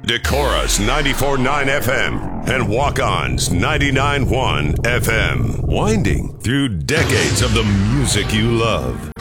Decorah's 94.9 FM and Walk-On's 99.1 FM. Winding through decades of the music you love.